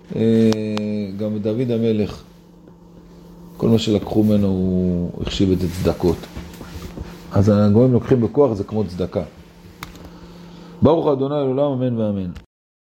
גם דוד המלך, כל מה שלקחו ממנו הוא החשיב את צדקות. אז הגויים לוקחים בכוח, זה כמו צדקה. ברוך ה' לעולם, אמן ואמן.